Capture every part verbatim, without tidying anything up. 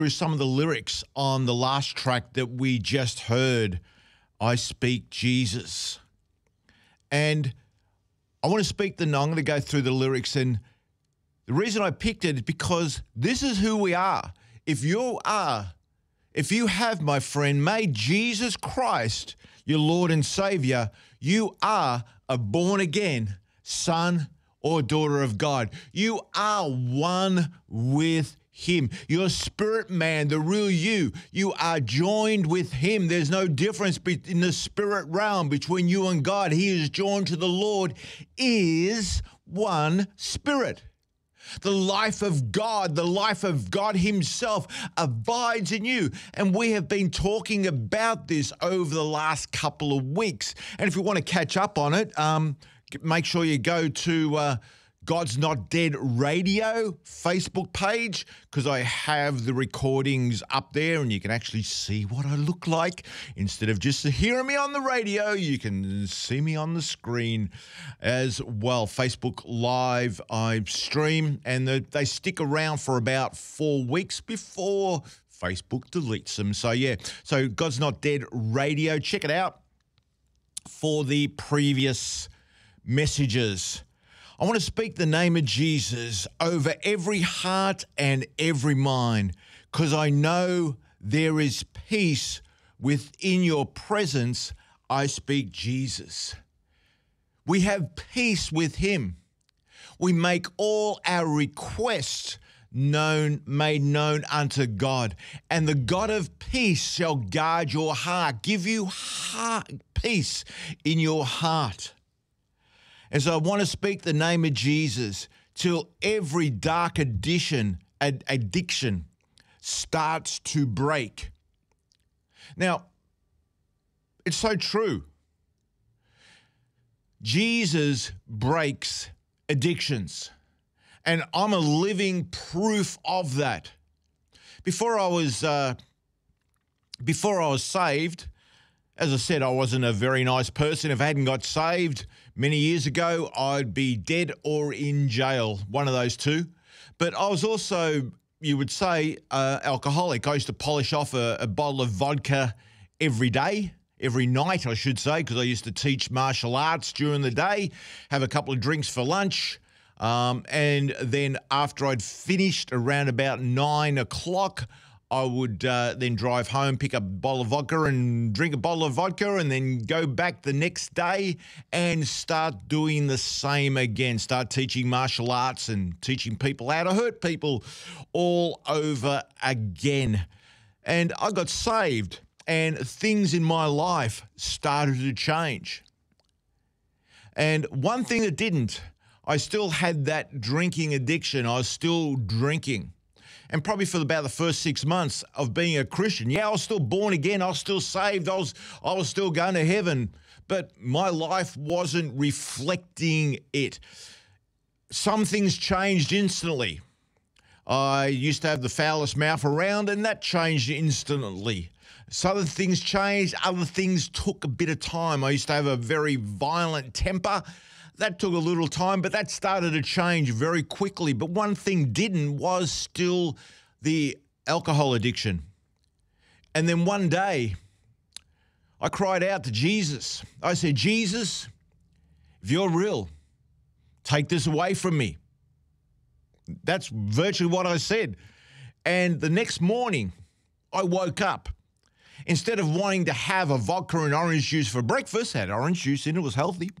Through some of the lyrics on the last track that we just heard, I Speak Jesus. And I want to speak the, I'm going to go through the lyrics, and the reason I picked it is because this is who we are. If you are, if you have, my friend, made Jesus Christ your Lord and Savior, you are a born-again son or daughter of God. You are one with Him. Your spirit man, the real you, you are joined with Him. There's no difference in the spirit realm between you and God. He is joined to the Lord, is one spirit. The life of God, the life of God Himself abides in you. And we have been talking about this over the last couple of weeks. And if you want to catch up on it, um, make sure you go to uh, God's Not Dead Radio Facebook page, because I have the recordings up there and you can actually see what I look like. Instead of just hearing me on the radio, you can see me on the screen as well. Facebook Live, I stream, and the, they stick around for about four weeks before Facebook deletes them. So, yeah, so God's Not Dead Radio, check it out for the previous messages. I want to speak the name of Jesus over every heart and every mind, because I know there is peace within your presence. I speak Jesus. We have peace with Him. We make all our requests known, made known unto God. And the God of peace shall guard your heart, give you heart, peace in your heart. And so I want to speak the name of Jesus till every dark addiction, ad- addiction starts to break. Now, it's so true. Jesus breaks addictions, and I'm a living proof of that. Before I was, uh, before I was saved, as I said, I wasn't a very nice person. If I hadn't got saved many years ago, I'd be dead or in jail, one of those two. But I was also, you would say, uh, alcoholic. I used to polish off a, a bottle of vodka every day, every night, I should say, because I used to teach martial arts during the day, have a couple of drinks for lunch, um, and then after I'd finished around about nine o'clock, I would uh, then drive home, pick up a bottle of vodka and drink a bottle of vodka, and then go back the next day and start doing the same again. Start teaching martial arts and teaching people how to hurt people all over again. And I got saved, and things in my life started to change. And one thing that didn't, I still had that drinking addiction. I was still drinking. And probably for about the first six months of being a Christian, yeah, I was still born again. I was still saved. I was, I was still going to heaven. But my life wasn't reflecting it. Some things changed instantly. I used to have the foulest mouth around, and that changed instantly. Some other things changed. Other things took a bit of time. I used to have a very violent temper. That took a little time, but that started to change very quickly. But one thing didn't was still the alcohol addiction. And then one day, I cried out to Jesus. I said, Jesus, if you're real, take this away from me. That's virtually what I said. And the next morning, I woke up. Instead of wanting to have a vodka and orange juice for breakfast, had orange juice in it, was healthy,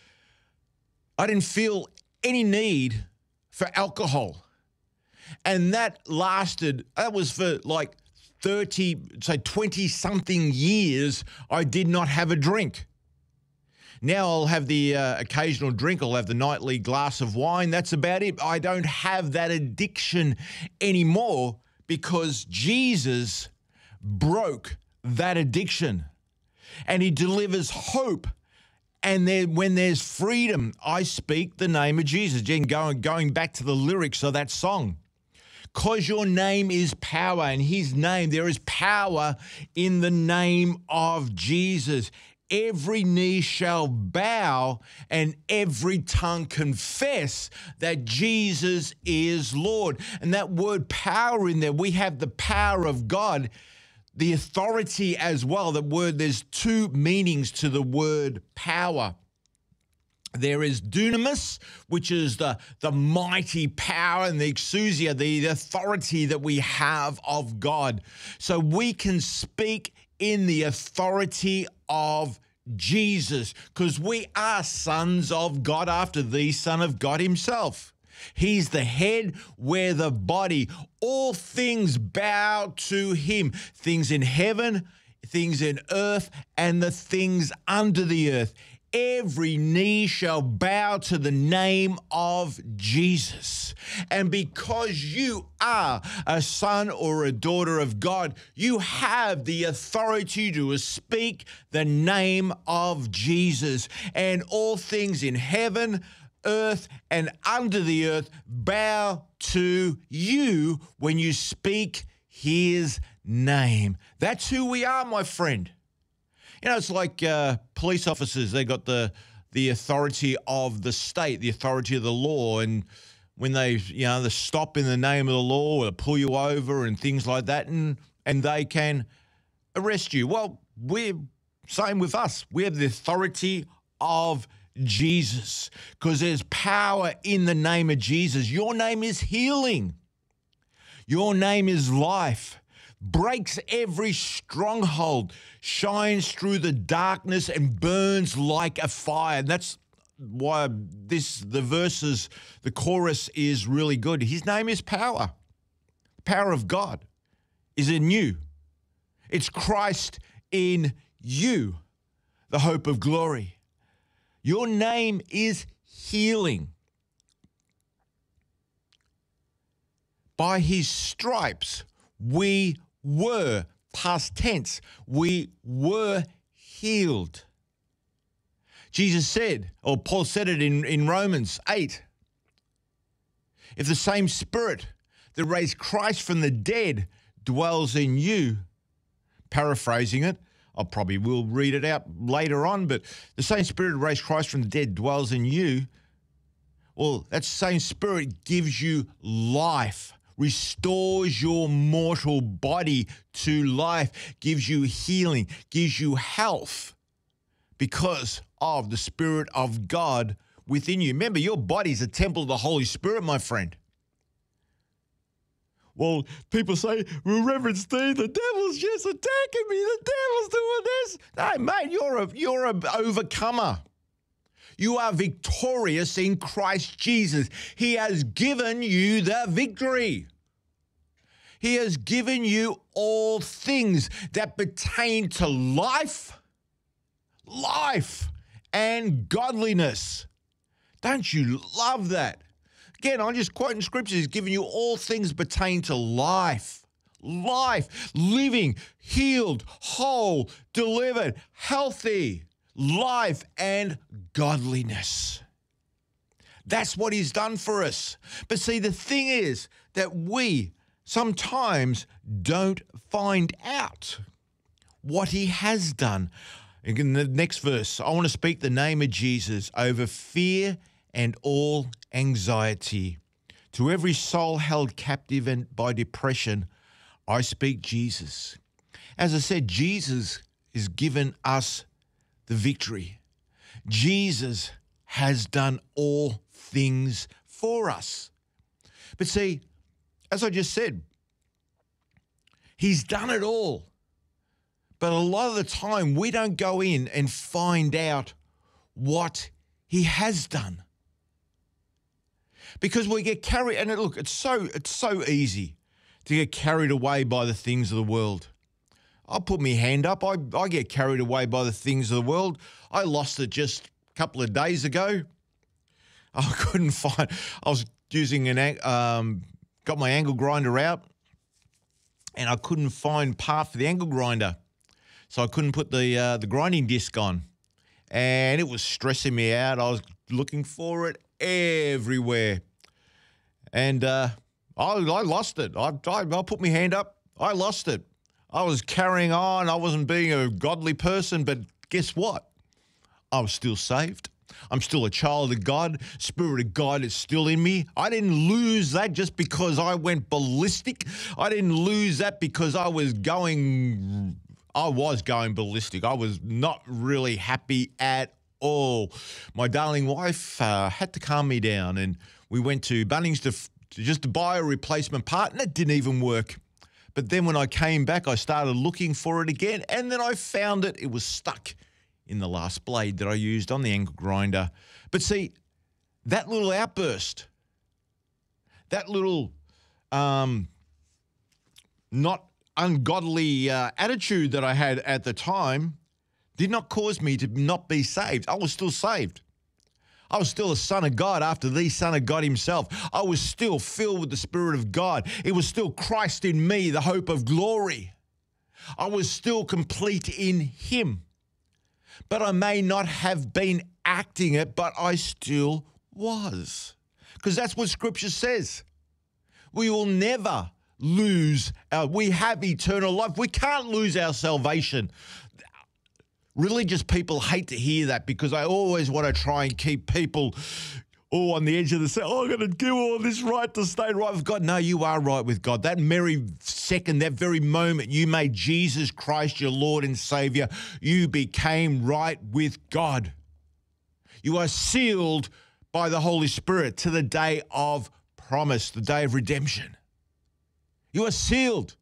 I didn't feel any need for alcohol. And that lasted, that was for like thirty, say twenty-something years, I did not have a drink. Now I'll have the uh, occasional drink. I'll have the nightly glass of wine. That's about it. I don't have that addiction anymore because Jesus broke that addiction. And He delivers hope. And then when there's freedom, I speak the name of Jesus. Again, going, going back to the lyrics of that song. Because your name is power, and His name, there is power in the name of Jesus. every knee shall bow and every tongue confess that Jesus is Lord. And that word power in there, we have the power of God, the authority as well. The word, there's two meanings to the word power. There is dunamis, which is the, the mighty power, and the exousia, the, the authority that we have of God. So we can speak in the authority of Jesus because we are sons of God after the Son of God himself. He's the head, we're the body. All things bow to him, things in heaven, things in earth, and the things under the earth. Every knee shall bow to the name of Jesus. And because you are a son or a daughter of God, you have the authority to speak the name of Jesus. And all things in heaven, earth, and under the earth bow to you when you speak his name. That's who we are, my friend. You know, it's like uh, police officers. They got the the authority of the state, the authority of the law, and when they, you know, they stop in the name of the law or pull you over and things like that, and and they can arrest you. Well, we're same with us. We have the authority of Jesus because there's power in the name of Jesus. Your name is healing. Your name is life. Breaks every stronghold, shines through the darkness and burns like a fire. And that's why this, the verses, the chorus is really good. His name is power. The power of God is in you. It's Christ in you, the hope of glory. Your name is healing. By his stripes, we were, past tense, we were healed. Jesus said, or Paul said it in, in Romans eight, if the same Spirit that raised Christ from the dead dwells in you, paraphrasing it, I probably will read it out later on, but the same Spirit that raised Christ from the dead dwells in you, well, that same Spirit gives you life, restores your mortal body to life, gives you healing, gives you health because of the Spirit of God within you. Remember, your body's a temple of the Holy Spirit, my friend. Well, people say, well, Reverend Steve, the devil's just attacking me. The devil's doing this. No, mate, you're a you're an overcomer. You are victorious in Christ Jesus. He has given you the victory. He has given you all things that pertain to life, life, and godliness. Don't you love that? Again, I'm just quoting scriptures. He's given you all things pertain to life, life, living, healed, whole, delivered, healthy, life, and godliness. That's what he's done for us. But see, the thing is that we sometimes don't find out what he has done. In the next verse, I want to speak the name of Jesus over fear and all anxiety. To every soul held captive and by depression, I speak Jesus. As I said, Jesus has given us the victory. Jesus has done all things for us. But see, as I just said, he's done it all. But a lot of the time, we don't go in and find out what he has done. Because we get carried, and look, it's so it's so easy to get carried away by the things of the world. I'll put my hand up. I, I get carried away by the things of the world. I lost it just a couple of days ago. I couldn't find, I was using an, um, got my angle grinder out, and I couldn't find part for the angle grinder. So I couldn't put the uh, the grinding disc on. And it was stressing me out. I was looking for it everywhere. And uh, I, I lost it. I, I, I put my hand up. I lost it. I was carrying on. I wasn't being a godly person, but guess what? I was still saved. I'm still a child of God. Spirit of God is still in me. I didn't lose that just because I went ballistic. I didn't lose that because I was going, I was going ballistic. I was not really happy at all. My darling wife uh, had to calm me down, and we went to Bunnings to, to just to buy a replacement part, and it didn't even work. But then when I came back, I started looking for it again, and then I found it. It was stuck in the last blade that I used on the angle grinder. But see, that little outburst, that little um, not ungodly uh, attitude that I had at the time did not cause me to not be saved. I was still saved. I was still a son of God after the Son of God himself. I was still filled with the Spirit of God. It was still Christ in me, the hope of glory. I was still complete in him. But I may not have been acting it, but I still was. Because that's what Scripture says. We will never lose our, we have eternal life. We can't lose our salvation. Religious people hate to hear that because I always want to try and keep people all on the edge of the seat. Oh, I'm going to do all this right to stay right with God. No, you are right with God. That very second, that very moment you made Jesus Christ your Lord and Savior, you became right with God. You are sealed by the Holy Spirit to the day of promise, the day of redemption. You are sealed.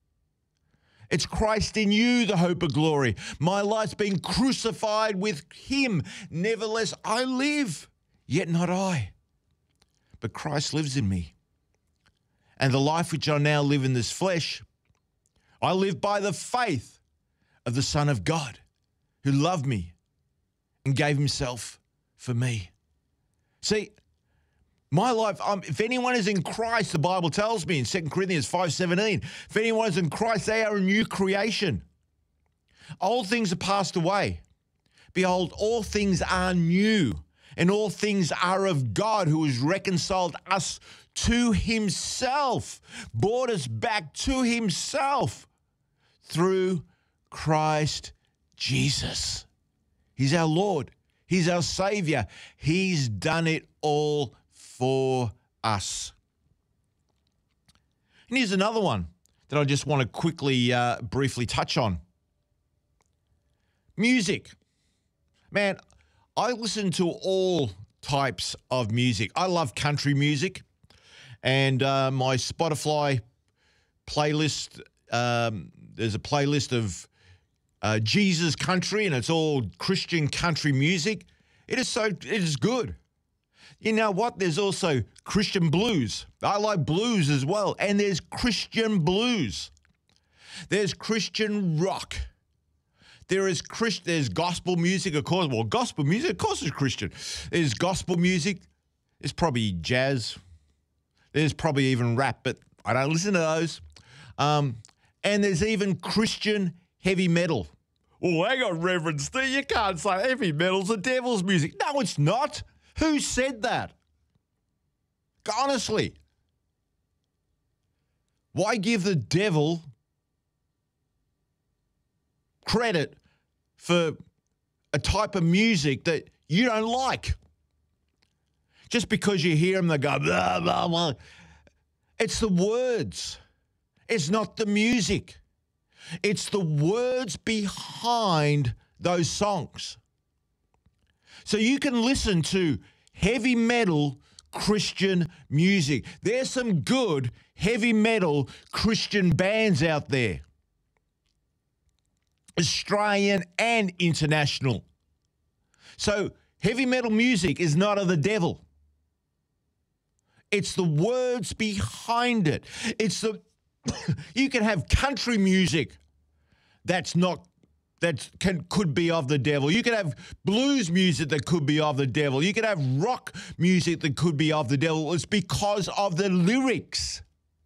It's Christ in you, the hope of glory. My life's been crucified with him. Nevertheless, I live. Yet not I, but Christ lives in me. And the life which I now live in this flesh, I live by the faith of the Son of God who loved me and gave himself for me. See, my life, um, if anyone is in Christ, the Bible tells me in Second Corinthians five seventeen, if anyone is in Christ, they are a new creation. Old things are passed away. Behold, all things are new. And all things are of God, who has reconciled us to himself, brought us back to himself through Christ Jesus. He's our Lord. He's our Savior. He's done it all for us. And here's another one that I just want to quickly, uh, briefly touch on. Music. Man, I listen to all types of music. I love country music, and uh, my Spotify playlist, um, there's a playlist of uh, Jesus country, and it's all Christian country music. It is so, it is good. You know what? There's also Christian blues. I like blues as well, and there's Christian blues. There's Christian rock. There is Christ, there's gospel music, of course. Well, gospel music, of course, is Christian. There's gospel music. There's probably jazz. There's probably even rap, but I don't listen to those. Um, and there's even Christian heavy metal. Oh, hang on, Reverend Steve, you can't say heavy metal's the devil's music. No, it's not. Who said that? Honestly. Why give the devil credit for a type of music that you don't like? Just because you hear them, they go, blah, blah, blah. It's the words. It's not the music. It's the words behind those songs. So you can listen to heavy metal Christian music. There's some good heavy metal Christian bands out there. Australian and international. So heavy metal music is not of the devil. It's the words behind it. It's the you can have country music that's not that can could be of the devil. You can have blues music that could be of the devil. You can have rock music that could be of the devil. It's because of the lyrics.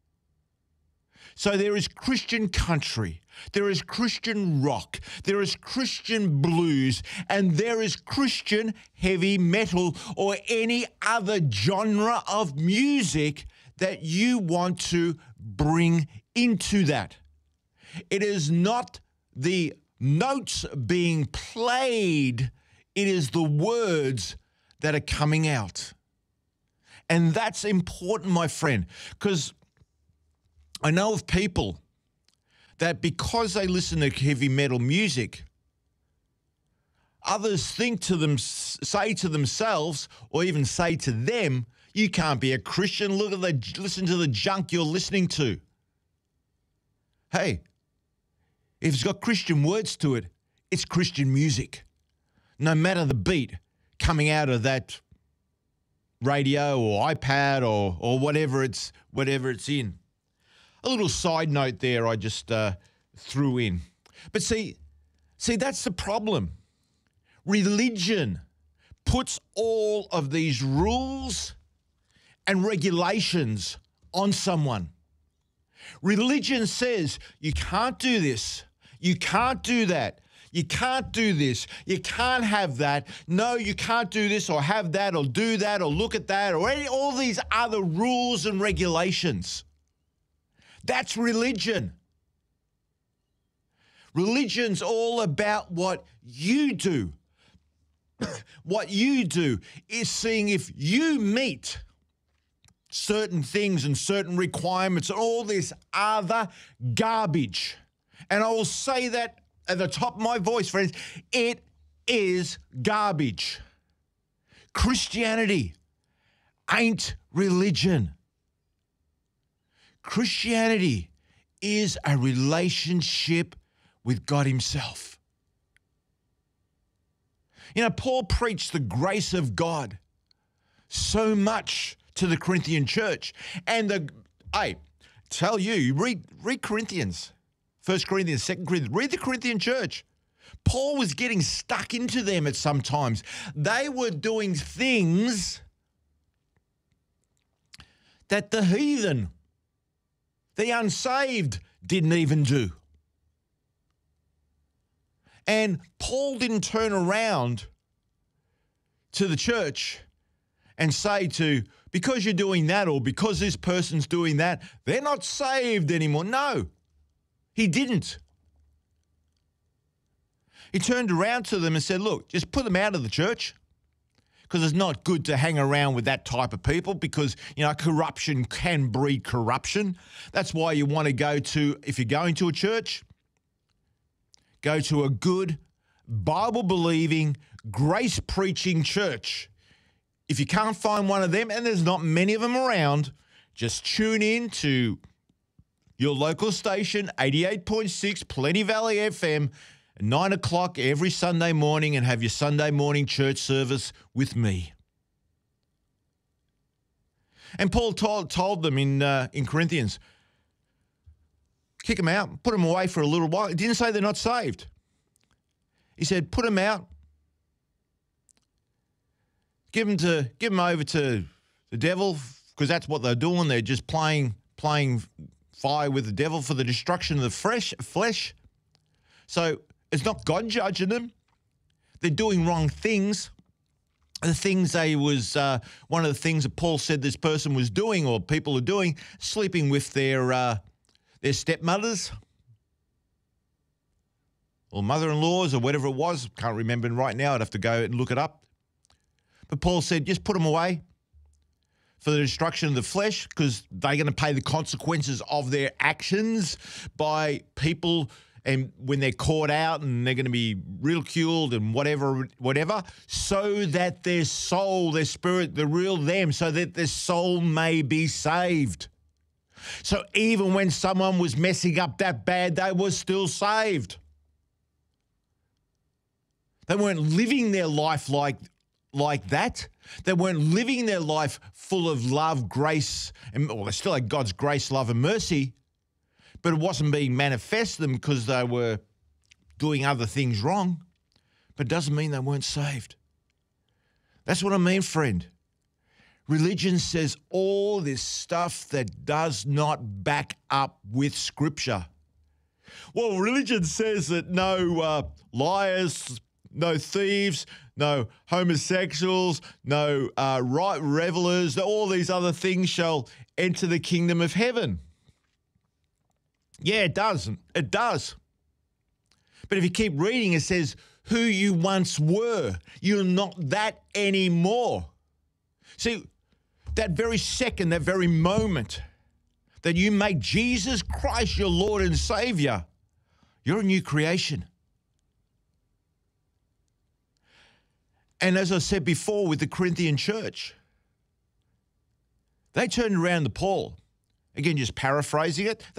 So there is Christian country, there is Christian rock, there is Christian blues, and there is Christian heavy metal or any other genre of music that you want to bring into that. It is not the notes being played. It is the words that are coming out. And that's important, my friend, because I know of people that because they listen to heavy metal music, others think to them, say to themselves, or even say to them, you can't be a Christian. Look at the, listen to the junk you're listening to. Hey, if it's got Christian words to it, it's Christian music. No matter the beat coming out of that radio or iPad or or whatever it's whatever it's in. A little side note there I just uh, threw in. But see, see, that's the problem. Religion puts all of these rules and regulations on someone. Religion says you can't do this, you can't do that, you can't do this, you can't have that, no, you can't do this or have that or do that or look at that or any, all these other rules and regulations. That's religion. Religion's all about what you do. What you do is seeing if you meet certain things and certain requirements and all this other garbage. And I will say that at the top of my voice, friends, it is garbage. Christianity ain't religion. Christianity is a relationship with God himself. You know, Paul preached the grace of God so much to the Corinthian church. And the, I tell you, read, read Corinthians, First Corinthians, Second Corinthians, read the Corinthian church. Paul was getting stuck into them at some times. They were doing things that the heathen, the unsaved, didn't even do. And Paul didn't turn around to the church and say to, because you're doing that or because this person's doing that, they're not saved anymore. No, he didn't. He turned around to them and said, look, just put them out of the church because it's not good to hang around with that type of people because, you know, corruption can breed corruption. That's why you want to go to, if you're going to a church, go to a good, Bible-believing, grace-preaching church. If you can't find one of them, and there's not many of them around, just tune in to your local station, eighty-eight point six Plenty Valley F M, at nine o'clock every Sunday morning and have your Sunday morning church service with me. And Paul told, told them in, uh, in Corinthians, kick them out, put them away for a little while. He didn't say they're not saved. He said, put them out. Give them to give them over to the devil because that's what they're doing. They're just playing playing fire with the devil for the destruction of the fresh flesh. So it's not God judging them. They're doing wrong things. The things they was uh, one of the things that Paul said this person was doing or people are doing, sleeping with their uh, their stepmothers or mother-in-laws or whatever it was. Can't remember right now. I'd have to go and look it up. But Paul said, just put them away for the destruction of the flesh because they're going to pay the consequences of their actions by people and when they're caught out and they're going to be ridiculed and whatever, whatever, so that their soul, their spirit, the real them, so that their soul may be saved. So even when someone was messing up that bad, they were still saved. They weren't living their life like like that. They weren't living their life full of love, grace, and well, they still had God's grace, love, and mercy, but it wasn't being manifest to them because they were doing other things wrong. But it doesn't mean they weren't saved. That's what I mean, friend. Religion says all this stuff that does not back up with Scripture. Well, religion says that no uh, liars, no thieves, no homosexuals, no uh, right revelers, all these other things shall enter the kingdom of heaven. Yeah, it does. It does. But if you keep reading, it says, who you once were. You're not that anymore. See, that very second, that very moment that you make Jesus Christ your Lord and Savior, you're a new creation. And as I said before with the Corinthian church, they turned around to Paul, again, just paraphrasing it,